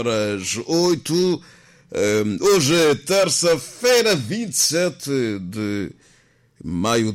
Horas 8. Hoje é terça-feira, 27 de maio de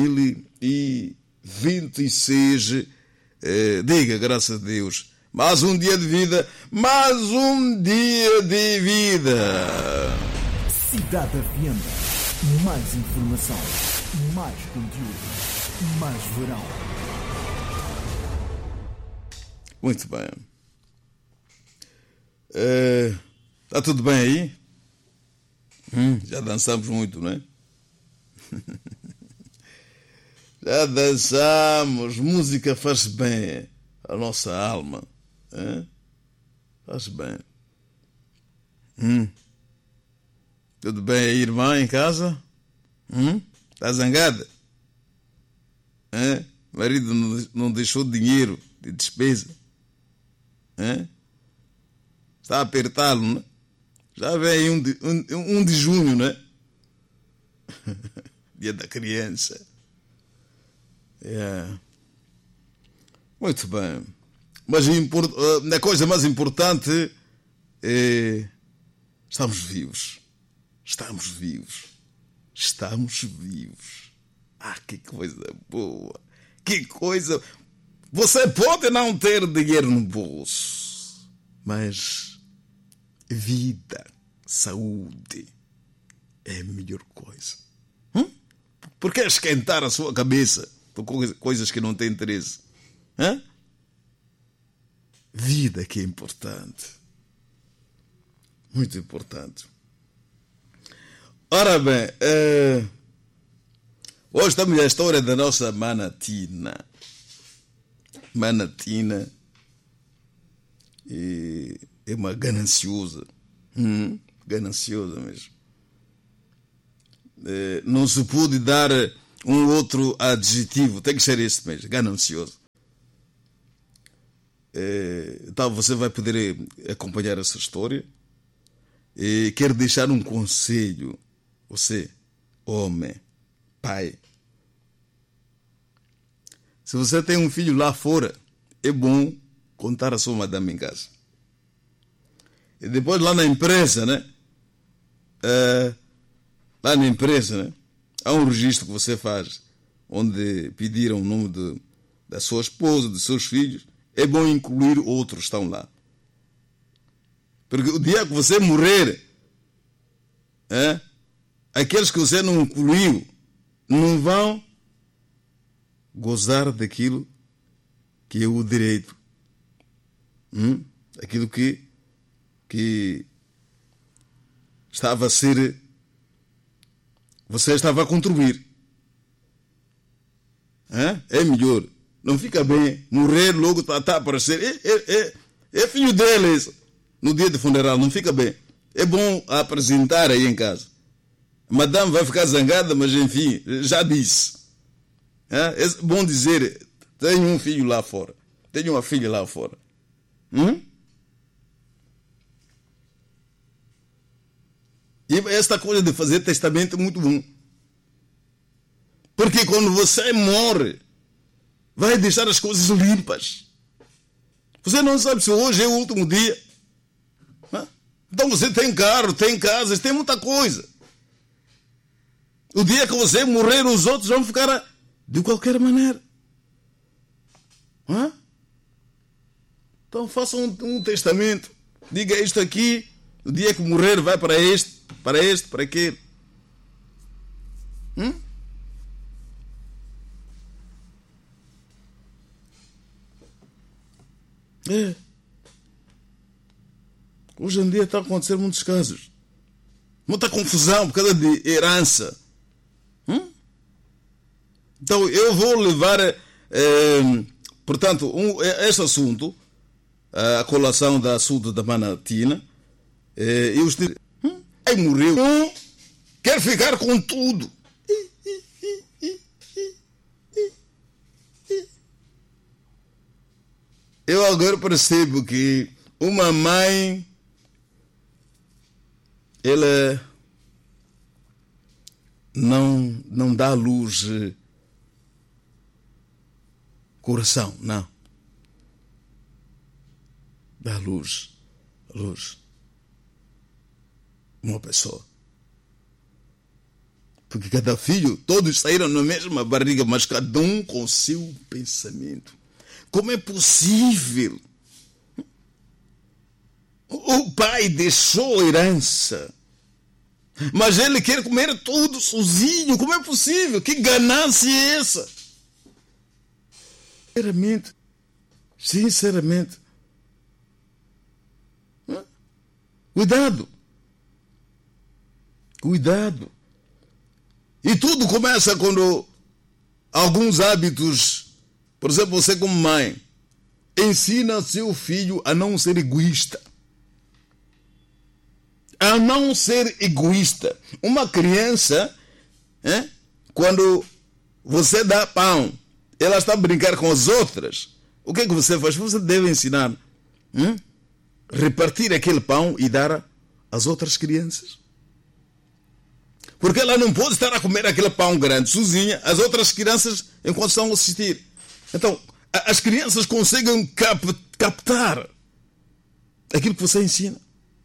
2026. Diga, graças a Deus. Mais um dia de vida, mais um dia de vida. Cidade FM. Mais informação, mais conteúdo, mais verão. Muito bem. Está tudo bem aí? Já dançamos muito, não é? Já dançamos. Música faz bem a nossa alma. Faz bem. Tudo bem aí, irmã, em casa? Está zangada? Marido não deixou dinheiro de despesa? Está a apertá-lo, né? Já vem aí um de junho, né? Dia da criança. Muito bem. Mas a coisa mais importante é estamos vivos. Estamos vivos. Estamos vivos. Que coisa boa. Que coisa. Você pode não ter dinheiro no bolso, mas vida, saúde é a melhor coisa. Por que esquentar a sua cabeça por coisas que não têm interesse? Vida que é importante. Muito importante. Ora bem, hoje estamos na história da nossa Manatina. Manatina é uma gananciosa. Gananciosa mesmo. Não se pode dar um outro adjetivo. Tem que ser esse mesmo, ganancioso. Então você vai poder acompanhar essa história. Quero deixar um conselho. Você, homem, pai. Se você tem um filho lá fora, é bom contar a sua madame em casa. E depois lá na empresa, né? Lá na empresa, né? Há um registro que você faz, onde pediram o nome da sua esposa, dos seus filhos. É bom incluir outros que estão lá. Porque o dia que você morrer, aqueles que você não incluiu não vão gozar daquilo que é o direito. Aquilo que estava a ser, você estava a contribuir. É melhor. Não fica bem morrer logo está a aparecer. É filho deles. No dia de funeral não fica bem. É bom apresentar aí em casa. A madame vai ficar zangada, mas enfim, já disse. É bom dizer, tenho um filho lá fora. Tenho uma filha lá fora. E esta coisa de fazer testamento é muito bom. Porque quando você morre, vai deixar as coisas limpas. Você não sabe se hoje é o último dia. Então você tem carro, tem casas, tem muita coisa. O dia que você morrer, os outros vão ficar de qualquer maneira. Então faça um testamento. Diga isto aqui. O dia que morrer vai para este, para aquele. Hoje em dia está a acontecer muitos casos. Muita confusão por causa de herança. Então eu vou levar, portanto, este assunto, a colação do assunto da Manatina. Eu estive. Aí morreu. Quer ficar com tudo. Eu agora percebo que uma mãe, ela não dá luz coração, não. Dá luz luz. Uma pessoa. Porque cada filho, todos saíram na mesma barriga, mas cada um com o seu pensamento. Como é possível? O pai deixou herança, mas ele quer comer tudo sozinho. Como é possível? Que ganância é essa? Sinceramente. Cuidado. E tudo começa quando alguns hábitos, por exemplo, você como mãe, ensina seu filho a não ser egoísta. A não ser egoísta. Uma criança, quando você dá pão, ela está a brincar com as outras. O que é que você faz? Você deve ensinar. Repartir aquele pão e dar às outras crianças. Porque ela não pode estar a comer aquele pão grande sozinha, as outras crianças enquanto estão a assistir. Então, as crianças conseguem captar aquilo que você ensina.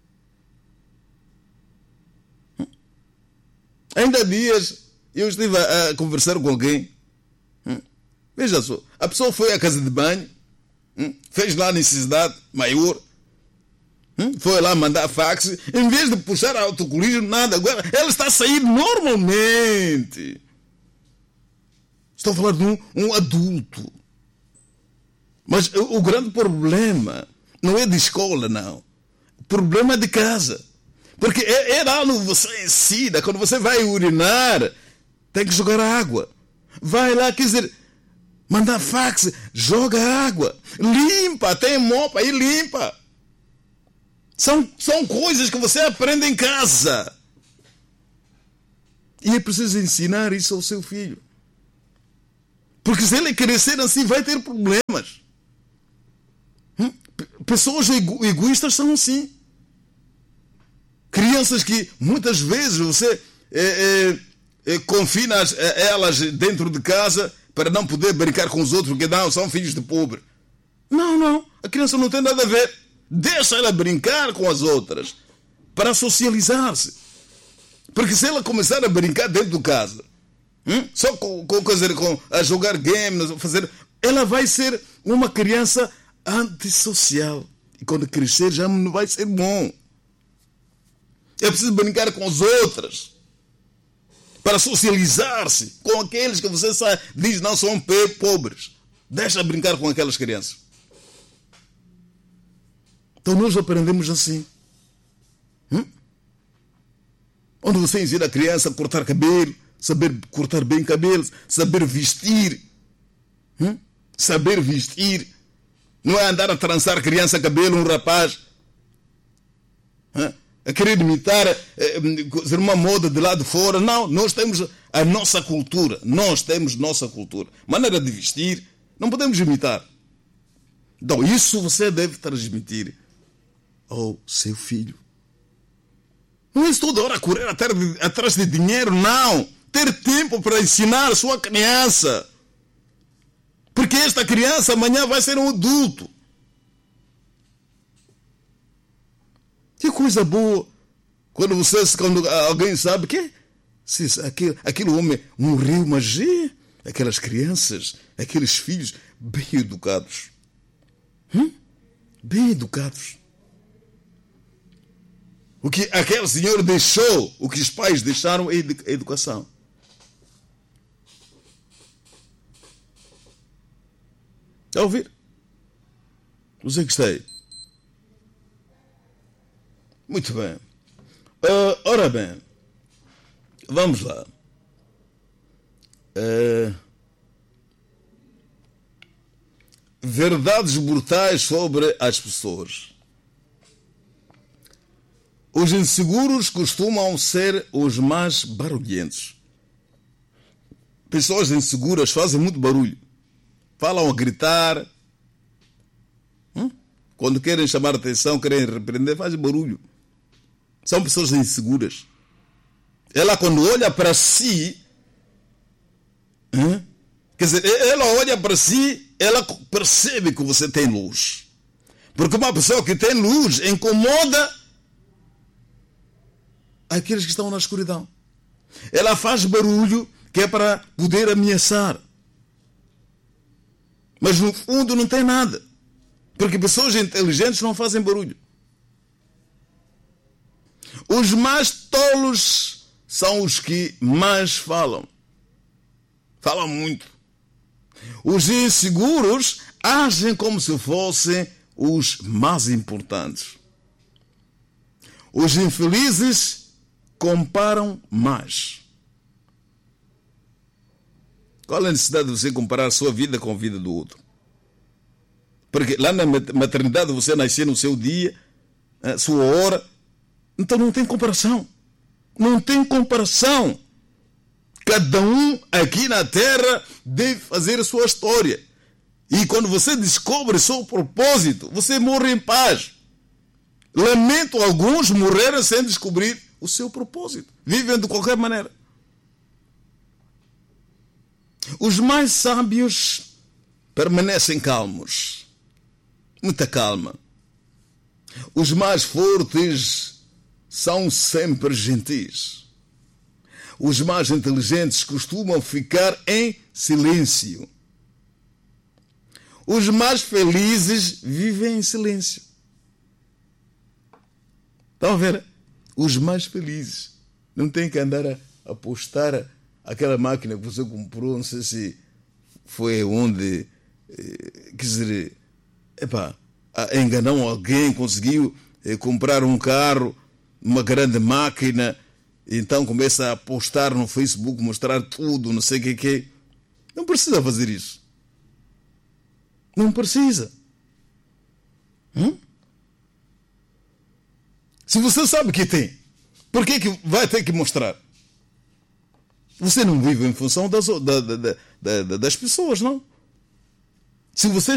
Ainda há dias eu estive a conversar com alguém. Veja só, a pessoa foi à casa de banho, fez lá a necessidade maior, foi lá mandar fax, em vez de puxar autocolismo, nada. Agora ela está a sair normalmente. Estou a falar de um adulto. Mas o grande problema não é de escola, não. O problema é de casa. Porque é lá onde você ensina. Quando você vai urinar, tem que jogar água. Vai lá, quer dizer, mandar fax, joga água. Limpa, tem mopa aí, limpa. São coisas que você aprende em casa. E é preciso ensinar isso ao seu filho. Porque se ele crescer assim, vai ter problemas. Pessoas egoístas são assim. Crianças que muitas vezes você confina elas dentro de casa para não poder brincar com os outros, porque não, são filhos de pobre. Não. A criança não tem nada a ver. Deixa ela brincar com as outras para socializar-se. Porque se ela começar a brincar dentro de casa, só a jogar games, ela vai ser uma criança antissocial. E quando crescer já não vai ser bom. É preciso brincar com as outras para socializar-se com aqueles que você diz não são pobres. Deixa brincar com aquelas crianças. Então nós aprendemos assim. Onde você ensina a criança a cortar cabelo, saber cortar bem cabelo, saber vestir. Saber vestir. Não é andar a trançar criança cabelo, um rapaz. A querer imitar uma moda de lá de fora. Não, nós temos a nossa cultura. Maneira de vestir, não podemos imitar. Então isso você deve transmitir ao seu filho. Não é toda hora correr atrás de dinheiro, não. Ter tempo para ensinar a sua criança. Porque esta criança amanhã vai ser um adulto. Que coisa boa. Quando alguém sabe que aquele homem morreu, mas aquelas crianças, aqueles filhos bem educados. Bem educados. O que aquele senhor deixou, o que os pais deixaram é a educação. Está a ouvir? Você que está aí. Muito bem. Ora bem, vamos lá. Verdades brutais sobre as pessoas. Os inseguros costumam ser os mais barulhentos. Pessoas inseguras fazem muito barulho. Falam a gritar. Quando querem chamar a atenção, querem repreender, fazem barulho. São pessoas inseguras. Ela quando olha para si, quer dizer, ela olha para si, ela percebe que você tem luz. Porque uma pessoa que tem luz incomoda aqueles que estão na escuridão. Ela faz barulho que é para poder ameaçar. Mas no fundo não tem nada. Porque pessoas inteligentes não fazem barulho. Os mais tolos são os que mais falam. Falam muito. Os inseguros agem como se fossem os mais importantes. Os infelizes comparam mais. Qual é a necessidade de você comparar a sua vida com a vida do outro? Porque lá na maternidade você nasceu no seu dia, a sua hora. Então não tem comparação. Não tem comparação. Cada um aqui na Terra deve fazer a sua história. E quando você descobre o seu propósito, você morre em paz. Lamento alguns morreram sem descobrir o seu propósito. Vivem de qualquer maneira. Os mais sábios permanecem calmos. Muita calma. Os mais fortes são sempre gentis. Os mais inteligentes costumam ficar em silêncio. Os mais felizes vivem em silêncio. Estão a ver? Os mais felizes não têm que andar a postar aquela máquina que você comprou, não sei se foi onde, quer dizer, enganou alguém, conseguiu comprar um carro, uma grande máquina, então começa a postar no Facebook, mostrar tudo, não sei o que. Não precisa fazer isso. Não precisa. Se você sabe que tem, por que vai ter que mostrar? Você não vive em função das pessoas, não. Se você